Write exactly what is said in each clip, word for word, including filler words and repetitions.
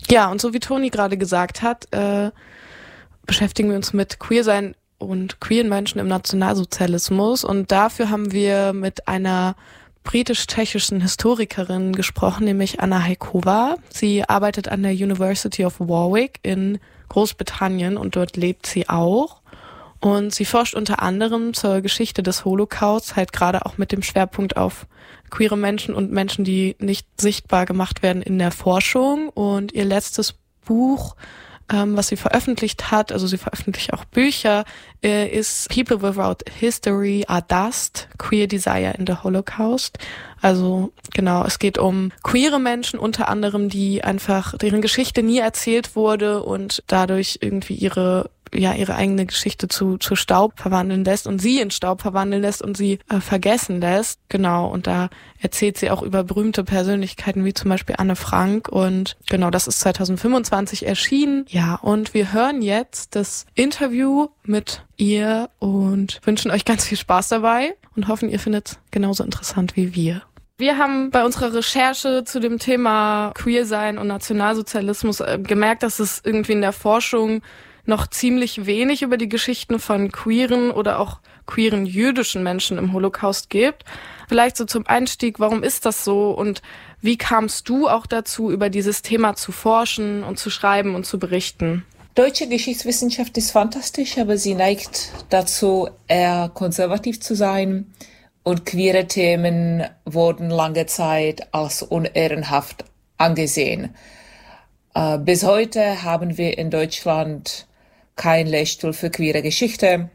Ja, und so wie Toni gerade gesagt hat, äh, beschäftigen wir uns mit Queersein und queeren Menschen im Nationalsozialismus. Und dafür haben wir mit einer britisch-tschechischen Historikerin gesprochen, nämlich Anna Hajkova. Sie arbeitet an der University of Warwick in Großbritannien und dort lebt sie auch. Und sie forscht unter anderem zur Geschichte des Holocaust, halt gerade auch mit dem Schwerpunkt auf queere Menschen und Menschen, die nicht sichtbar gemacht werden in der Forschung. Und ihr letztes Buch, ähm, was sie veröffentlicht hat, also sie veröffentlicht auch Bücher, äh, ist People Without History Are Dust, Queer Desire in the Holocaust. Also genau, es geht um queere Menschen unter anderem, die einfach, deren Geschichte nie erzählt wurde und dadurch irgendwie ihre ja ihre eigene Geschichte zu zu Staub verwandeln lässt und sie in Staub verwandeln lässt und sie äh, vergessen lässt. Genau, und da erzählt sie auch über berühmte Persönlichkeiten wie zum Beispiel Anne Frank und genau, das ist zwanzig fünfundzwanzig erschienen. Ja, und wir hören jetzt das Interview mit ihr und wünschen euch ganz viel Spaß dabei und hoffen, ihr findet es genauso interessant wie wir. Wir haben bei unserer Recherche zu dem Thema Queersein und Nationalsozialismus äh, gemerkt, dass es irgendwie in der Forschung noch ziemlich wenig über die Geschichten von queeren oder auch queeren jüdischen Menschen im Holocaust gibt. Vielleicht so zum Einstieg, warum ist das so und wie kamst du auch dazu, über dieses Thema zu forschen und zu schreiben und zu berichten? Deutsche Geschichtswissenschaft ist fantastisch, aber sie neigt dazu, eher konservativ zu sein und queere Themen wurden lange Zeit als unehrenhaft angesehen. Äh, bis heute haben wir in Deutschland kein Lehrstuhl für queere Geschichte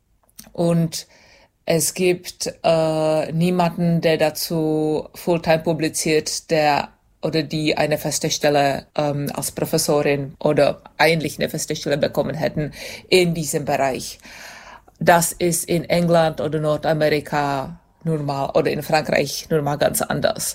und es gibt äh, niemanden, der dazu Fulltime publiziert, der oder die eine feste Stelle ähm, als Professorin oder eigentlich eine feste Stelle bekommen hätten in diesem Bereich. Das ist in England oder Nordamerika nun mal oder in Frankreich nun mal ganz anders.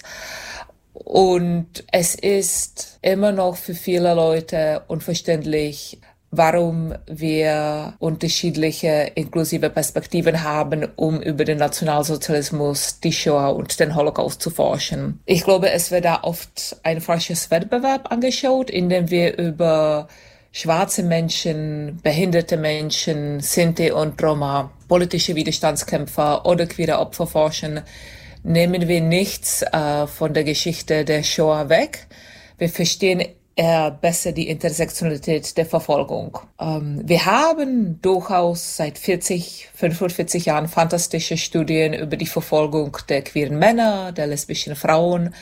Und es ist immer noch für viele Leute unverständlich, warum wir unterschiedliche inklusive Perspektiven haben, um über den Nationalsozialismus, die Shoah und den Holocaust zu forschen. Ich glaube, es wird da oft ein falsches Wettbewerb angeschaut, in dem wir über schwarze Menschen, behinderte Menschen, Sinti und Roma, politische Widerstandskämpfer oder queere Opfer forschen. Nehmen wir nichts äh, von der Geschichte der Shoah weg. Wir verstehen eher besser die Intersektionalität der Verfolgung. Ähm, wir haben durchaus seit vierzig, fünfundvierzig Jahren fantastische Studien über die Verfolgung der queeren Männer, der lesbischen Frauen,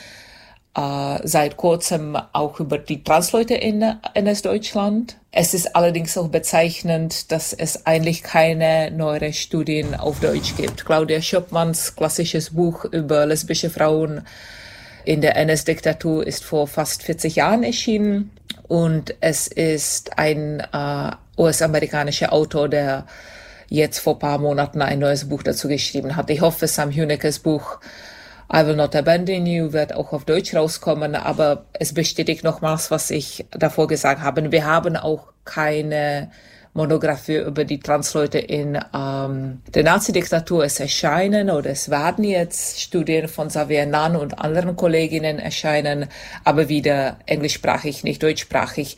äh, seit kurzem auch über die Transleute in N S-Deutschland. Es ist allerdings auch bezeichnend, dass es eigentlich keine neueren Studien auf Deutsch gibt. Claudia Schöpmanns klassisches Buch über lesbische Frauen in der N S-Diktatur ist vor fast vierzig Jahren erschienen und es ist ein äh, U S-amerikanischer Autor, der jetzt vor ein paar Monaten ein neues Buch dazu geschrieben hat. Ich hoffe, Sam Hunekes Buch I Will Not Abandon You wird auch auf Deutsch rauskommen, aber es bestätigt nochmals, was ich davor gesagt habe. Wir haben auch keine Monographie über die Transleute in ähm, der Nazi-Diktatur. Es erscheinen oder es werden jetzt Studien von Xavier Nunn und anderen Kolleginnen erscheinen, aber wieder englischsprachig, nicht deutschsprachig.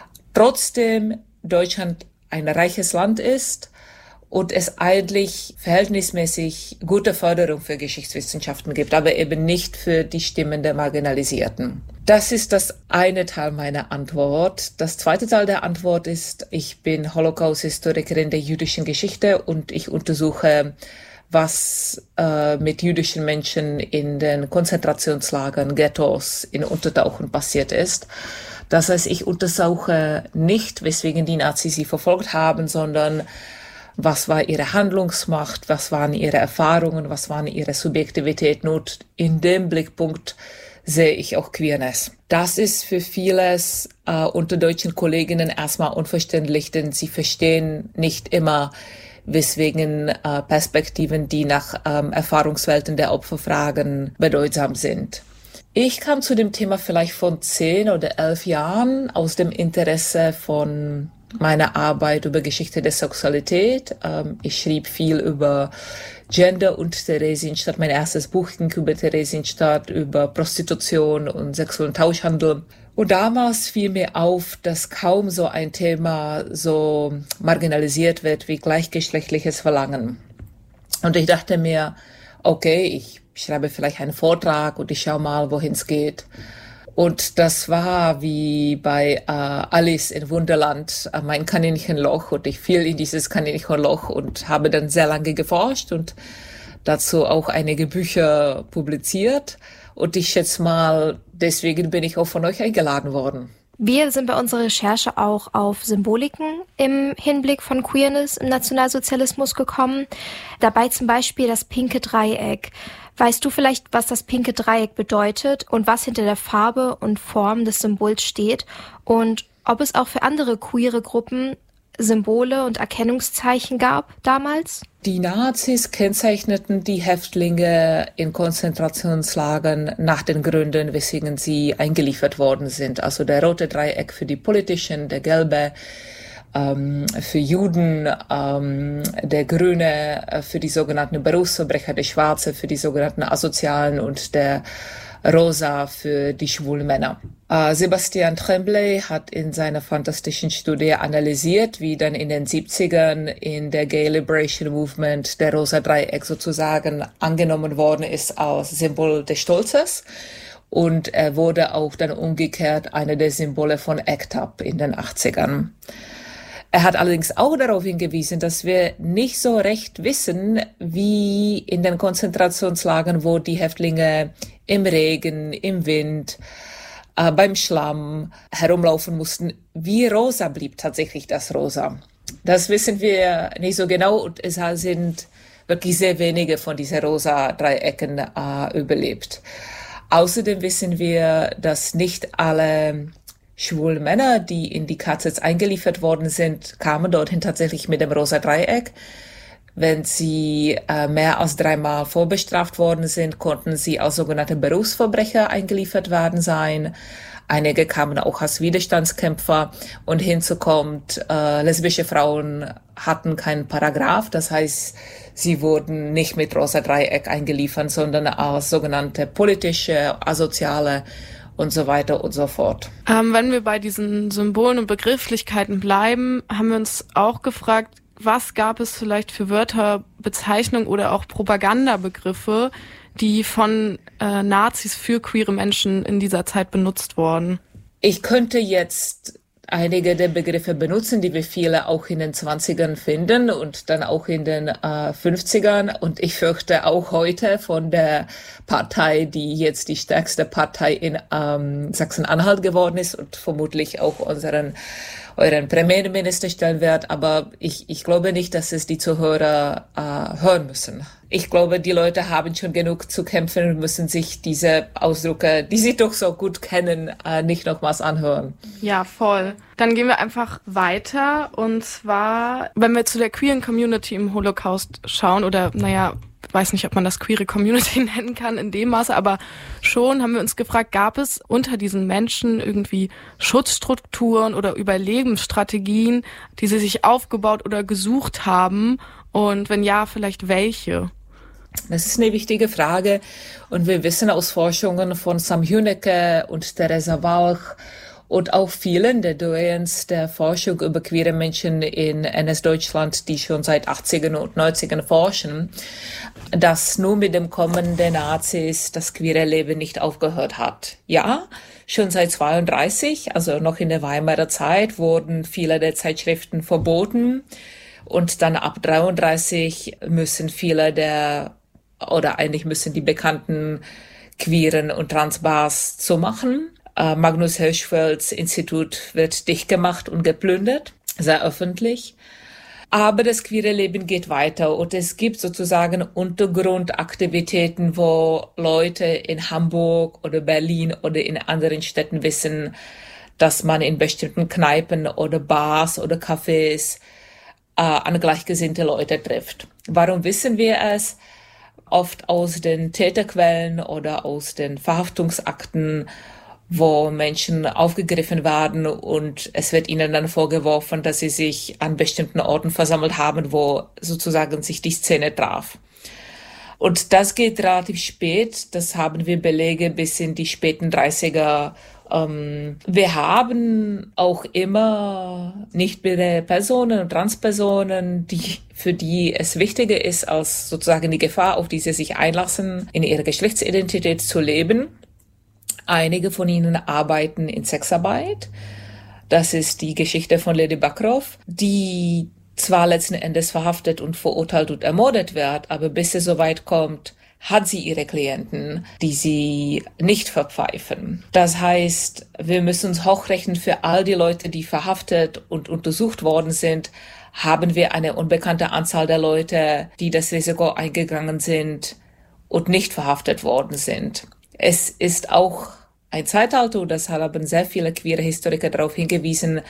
Trotzdem Deutschland ein reiches Land ist und es eigentlich verhältnismäßig gute Förderung für Geschichtswissenschaften gibt, aber eben nicht für die Stimmen der Marginalisierten. Das ist das eine Teil meiner Antwort. Das zweite Teil der Antwort ist, ich bin Holocaust-Historikerin der jüdischen Geschichte und ich untersuche, was äh, mit jüdischen Menschen in den Konzentrationslagern, Ghettos, in Untertauchen passiert ist. Das heißt, ich untersuche nicht, weswegen die Nazis sie verfolgt haben, sondern was war ihre Handlungsmacht, was waren ihre Erfahrungen, was waren ihre Subjektivitäten und in dem Blickpunkt sehe ich auch Queerness. Das ist für vieles äh, unter deutschen Kolleginnen erstmal unverständlich, denn sie verstehen nicht immer, weswegen äh, Perspektiven, die nach ähm, Erfahrungswelten der Opfer fragen, bedeutsam sind. Ich kam zu dem Thema vielleicht von zehn oder elf Jahren aus dem Interesse von meiner Arbeit über Geschichte der Sexualität. Ähm, ich schrieb viel über Gender und Theresienstadt, mein erstes Buch ging über Theresienstadt, über Prostitution und sexuellen Tauschhandel. Und damals fiel mir auf, dass kaum so ein Thema so marginalisiert wird wie gleichgeschlechtliches Verlangen. Und ich dachte mir, okay, ich schreibe vielleicht einen Vortrag und ich schaue mal, wohin es geht. Und das war wie bei äh, Alice in Wunderland, äh, mein Kaninchenloch. Und ich fiel in dieses Kaninchenloch und habe dann sehr lange geforscht und dazu auch einige Bücher publiziert. Und ich schätze mal, deswegen bin ich auch von euch eingeladen worden. Wir sind bei unserer Recherche auch auf Symboliken im Hinblick von Queerness im Nationalsozialismus gekommen. Dabei zum Beispiel das pinke Dreieck. Weißt du vielleicht, was das pinke Dreieck bedeutet und was hinter der Farbe und Form des Symbols steht und ob es auch für andere queere Gruppen Symbole und Erkennungszeichen gab damals? Die Nazis kennzeichneten die Häftlinge in Konzentrationslagern nach den Gründen, weswegen sie eingeliefert worden sind. Also der rote Dreieck für die Politischen, der gelbe ähm, für Juden, ähm, der grüne für die sogenannten Berufsverbrecher, der schwarze für die sogenannten Asozialen und der rosa für die schwulen Männer. Uh, Sebastian Tremblay hat in seiner fantastischen Studie analysiert, wie dann in den siebzigern in der Gay Liberation Movement der rosa Dreieck sozusagen angenommen worden ist als Symbol des Stolzes. Und er wurde auch dann umgekehrt eine der Symbole von ACT UP in den achtzigern. Er hat allerdings auch darauf hingewiesen, dass wir nicht so recht wissen, wie in den Konzentrationslagern, wo die Häftlinge im Regen, im Wind, äh, beim Schlamm herumlaufen mussten, wie rosa blieb tatsächlich das Rosa. Das wissen wir nicht so genau und es sind wirklich sehr wenige von diesen rosa Dreiecken äh, überlebt. Außerdem wissen wir, dass nicht alle schwulen Männer, die in die K Zs eingeliefert worden sind, kamen dorthin tatsächlich mit dem rosa Dreieck. Wenn sie äh, mehr als dreimal vorbestraft worden sind, konnten sie als sogenannte Berufsverbrecher eingeliefert werden sein. Einige kamen auch als Widerstandskämpfer. Und hinzu kommt, äh, lesbische Frauen hatten keinen Paragraph. Das heißt, sie wurden nicht mit rosa Dreieck eingeliefert, sondern als sogenannte politische, asoziale und so weiter und so fort. Ähm, wenn wir bei diesen Symbolen und Begrifflichkeiten bleiben, haben wir uns auch gefragt, was gab es vielleicht für Wörter, Bezeichnungen oder auch Propagandabegriffe, die von äh, Nazis für queere Menschen in dieser Zeit benutzt wurden? Ich könnte jetzt einige der Begriffe benutzen, die wir viele auch in den zwanzigern finden und dann auch in den äh, fünfzigern. Und ich fürchte auch heute von der Partei, die jetzt die stärkste Partei in ähm, Sachsen-Anhalt geworden ist und vermutlich auch unseren euren Premierminister stellen wird, aber ich, ich glaube nicht, dass es die Zuhörer äh, hören müssen. Ich glaube, die Leute haben schon genug zu kämpfen und müssen sich diese Ausdrücke, die sie doch so gut kennen, äh, nicht nochmals anhören. Ja, voll. Dann gehen wir einfach weiter und zwar, wenn wir zu der queeren Community im Holocaust schauen oder, naja, weiß nicht, ob man das queere Community nennen kann in dem Maße, aber schon haben wir uns gefragt, gab es unter diesen Menschen irgendwie Schutzstrukturen oder Überlebensstrategien, die sie sich aufgebaut oder gesucht haben? Und wenn ja, vielleicht welche? Das ist eine wichtige Frage und wir wissen aus Forschungen von Sam Hünecke und Theresa Walch und auch vielen der Doyens der Forschung über queere Menschen in N S-Deutschland, die schon seit achtzigern und neunzigern forschen, dass nur mit dem Kommen der Nazis das queere Leben nicht aufgehört hat. Ja, schon seit zweiunddreißig, also noch in der Weimarer Zeit, wurden viele der Zeitschriften verboten und dann ab dreiunddreißig müssen viele der, oder eigentlich müssen die bekannten Queeren und Transbars zumachen. Magnus Hirschfelds Institut wird dicht gemacht und geplündert, sehr öffentlich. Aber das queere Leben geht weiter und es gibt sozusagen Untergrundaktivitäten, wo Leute in Hamburg oder Berlin oder in anderen Städten wissen, dass man in bestimmten Kneipen oder Bars oder Cafés äh, an gleichgesinnte Leute trifft. Warum wissen wir es? Oft aus den Täterquellen oder aus den Verhaftungsakten, wo Menschen aufgegriffen werden und es wird ihnen dann vorgeworfen, dass sie sich an bestimmten Orten versammelt haben, wo sozusagen sich die Szene traf. Und das geht relativ spät. Das haben wir Belege bis in die späten dreißiger. Ähm, wir haben auch immer nicht-binäre Personen und Transpersonen, die, für die es wichtiger ist, als sozusagen die Gefahr, auf die sie sich einlassen, in ihrer Geschlechtsidentität zu leben. Einige von ihnen arbeiten in Sexarbeit. Das ist die Geschichte von Lady Backroff, die zwar letzten Endes verhaftet und verurteilt und ermordet wird, aber bis es soweit kommt, hat sie ihre Klienten, die sie nicht verpfeifen. Das heißt, wir müssen uns hochrechnen, für all die Leute, die verhaftet und untersucht worden sind, haben wir eine unbekannte Anzahl der Leute, die das Risiko eingegangen sind und nicht verhaftet worden sind. Es ist auch ein Zeitalter, und das haben sehr viele queere Historiker darauf hingewiesen,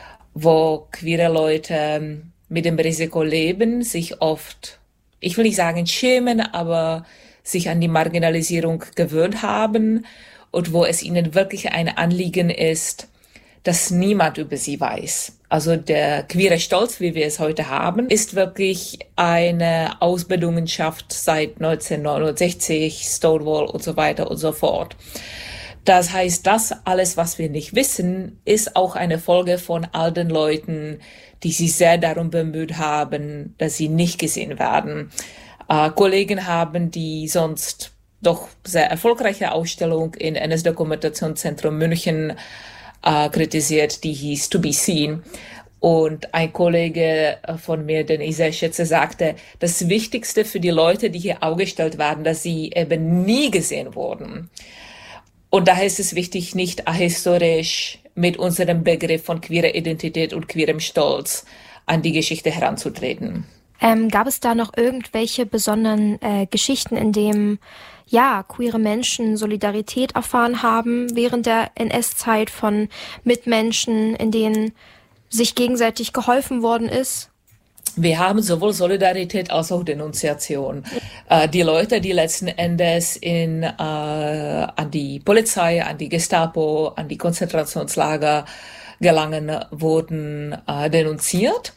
wo queere Leute mit dem Risiko leben, sich oft, ich will nicht sagen schämen, aber sich an die Marginalisierung gewöhnt haben und wo es ihnen wirklich ein Anliegen ist, dass niemand über sie weiß. Also der queere Stolz, wie wir es heute haben, ist wirklich eine Ausbildungsschaft seit neunzehnhundertneunundsechzig, Stonewall und so weiter und so fort. Das heißt, das alles, was wir nicht wissen, ist auch eine Folge von all den Leuten, die sich sehr darum bemüht haben, dass sie nicht gesehen werden. Äh, Kollegen haben die sonst doch sehr erfolgreiche Ausstellung in N S-Dokumentationszentrum München äh, kritisiert, die hieß To Be Seen. Und ein Kollege von mir, den ich sehr schätze, sagte, das Wichtigste für die Leute, die hier ausgestellt werden, dass sie eben nie gesehen wurden. Und daher ist es wichtig, nicht ahistorisch mit unserem Begriff von queerer Identität und queerem Stolz an die Geschichte heranzutreten. Ähm, gab es da noch irgendwelche besonderen äh, Geschichten, in denen ja queere Menschen Solidarität erfahren haben während der N S-Zeit von Mitmenschen, in denen sich gegenseitig geholfen worden ist? Wir haben sowohl Solidarität als auch Denunziation. Äh, die Leute, die letzten Endes in, äh, an die Polizei, an die Gestapo, an die Konzentrationslager gelangen, wurden äh, denunziert.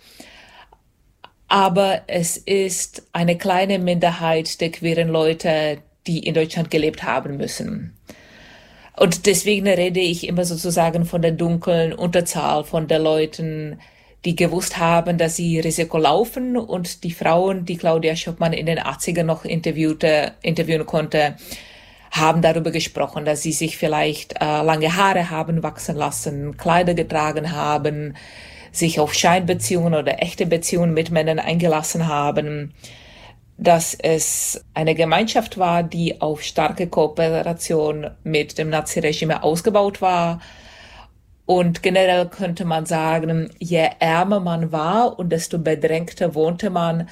Aber es ist eine kleine Minderheit der queeren Leute, die in Deutschland gelebt haben müssen. Und deswegen rede ich immer sozusagen von der dunklen Unterzahl, von den Leuten, die gewusst haben, dass sie Risiko laufen, und die Frauen, die Claudia Schoppmann in den achtzigern noch interviewte, interviewen konnte, haben darüber gesprochen, dass sie sich vielleicht äh, lange Haare haben wachsen lassen, Kleider getragen haben, sich auf Scheinbeziehungen oder echte Beziehungen mit Männern eingelassen haben, dass es eine Gemeinschaft war, die auf starke Kooperation mit dem Naziregime ausgebaut war. Und generell könnte man sagen, je ärmer man war und desto bedrängter wohnte man,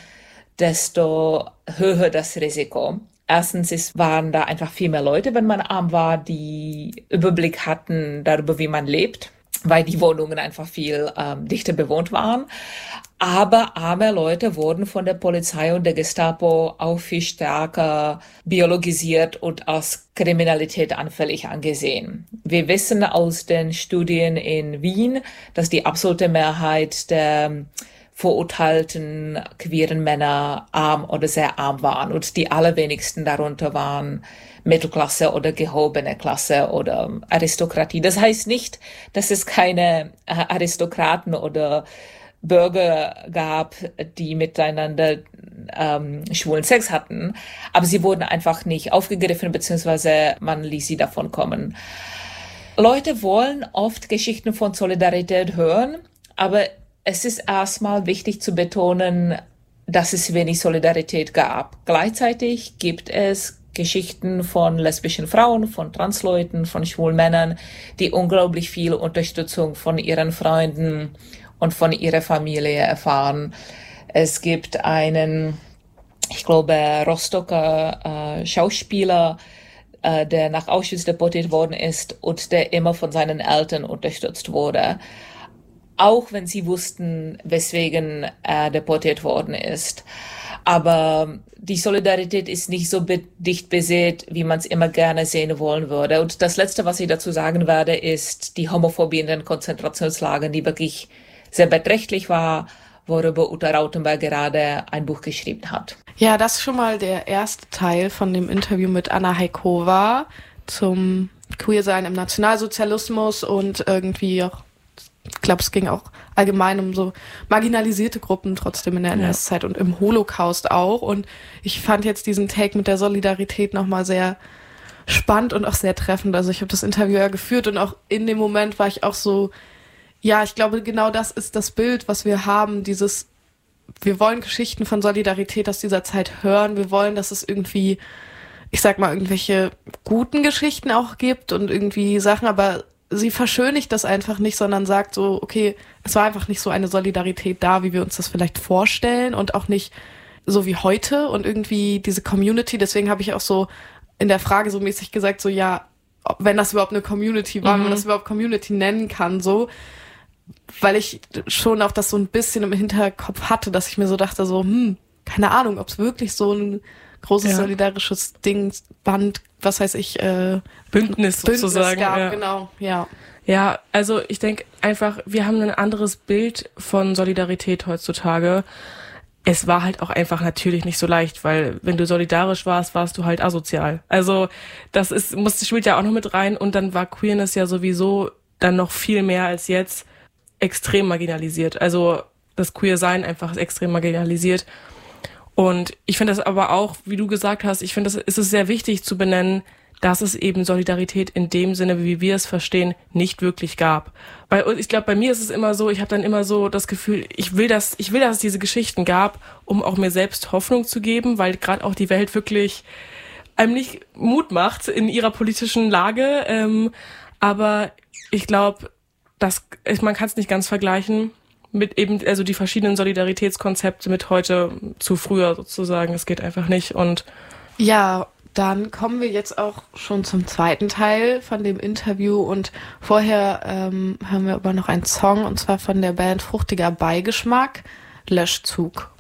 desto höher das Risiko. Erstens ist, waren da einfach viel mehr Leute, wenn man arm war, die Überblick hatten darüber, wie man lebt, weil die Wohnungen einfach viel ähm, dichter bewohnt waren. Aber arme Leute wurden von der Polizei und der Gestapo auch viel stärker biologisiert und als Kriminalität anfällig angesehen. Wir wissen aus den Studien in Wien, dass die absolute Mehrheit der verurteilten queeren Männer arm oder sehr arm waren, und die allerwenigsten darunter waren Mittelklasse oder gehobene Klasse oder Aristokratie. Das heißt nicht, dass es keine Aristokraten oder Bürger gab, die miteinander ähm, schwulen Sex hatten, aber sie wurden einfach nicht aufgegriffen, beziehungsweise man ließ sie davon kommen. Leute wollen oft Geschichten von Solidarität hören, aber es ist erstmal wichtig zu betonen, dass es wenig Solidarität gab. Gleichzeitig gibt es Geschichten von lesbischen Frauen, von Transleuten, von schwulen Männern, die unglaublich viel Unterstützung von ihren Freunden und von ihrer Familie erfahren. Es gibt einen, ich glaube, Rostocker äh, Schauspieler, äh, der nach Auschwitz deportiert worden ist und der immer von seinen Eltern unterstützt wurde. Auch wenn sie wussten, weswegen er deportiert worden ist. Aber die Solidarität ist nicht so be- dicht besät, wie man es immer gerne sehen wollen würde. Und das Letzte, was ich dazu sagen werde, ist die Homophobie in den Konzentrationslagern, die wirklich sehr beträchtlich war, worüber Uta Rautenberg gerade ein Buch geschrieben hat. Ja, das ist schon mal der erste Teil von dem Interview mit Anna Heikova zum Queersein im Nationalsozialismus und irgendwie auch, ich glaube, es ging auch allgemein um so marginalisierte Gruppen trotzdem in der N S-Zeit ja. und im Holocaust auch. Und ich fand jetzt diesen Take mit der Solidarität nochmal sehr spannend und auch sehr treffend. Also ich habe das Interview ja geführt und auch in dem Moment war ich auch so, ja, ich glaube, genau das ist das Bild, was wir haben, dieses wir wollen Geschichten von Solidarität aus dieser Zeit hören. Wir wollen, dass es irgendwie, ich sag mal, irgendwelche guten Geschichten auch gibt und irgendwie Sachen, aber sie verschönigt das einfach nicht, sondern sagt so, okay, es war einfach nicht so eine Solidarität da, wie wir uns das vielleicht vorstellen und auch nicht so wie heute und irgendwie diese Community. Deswegen habe ich auch so in der Frage so mäßig gesagt, so ja, wenn das überhaupt eine Community war, mhm. wenn man das überhaupt Community nennen kann, so. Weil ich schon auch das so ein bisschen im Hinterkopf hatte, dass ich mir so dachte, so, hm, keine Ahnung, ob es wirklich so ein großes ja. solidarisches Ding, Band, was weiß ich, äh, Bündnis, Bündnis sozusagen. Gab, ja. Genau, ja. Ja, also ich denke einfach, wir haben ein anderes Bild von Solidarität heutzutage. Es war halt auch einfach natürlich nicht so leicht, weil wenn du solidarisch warst, warst du halt asozial. Also das ist, muss, spielt ja auch noch mit rein und dann war Queerness ja sowieso dann noch viel mehr als jetzt extrem marginalisiert. Also das Queer-Sein einfach extrem marginalisiert. Und ich finde das aber auch, wie du gesagt hast, ich finde, es ist sehr wichtig zu benennen, dass es eben Solidarität in dem Sinne, wie wir es verstehen, nicht wirklich gab. Weil ich glaube, bei mir ist es immer so, ich habe dann immer so das Gefühl, ich will, dass ich will, dass es diese Geschichten gab, um auch mir selbst Hoffnung zu geben, weil gerade auch die Welt wirklich einem nicht Mut macht in ihrer politischen Lage. Ähm, aber ich glaube, das, man kann es nicht ganz vergleichen mit eben, also die verschiedenen Solidaritätskonzepte mit heute zu früher sozusagen. Es geht einfach nicht und ja, dann kommen wir jetzt auch schon zum zweiten Teil von dem Interview und vorher ähm, hören wir aber noch einen Song und zwar von der Band Fruchtiger Beigeschmack, Löschzug.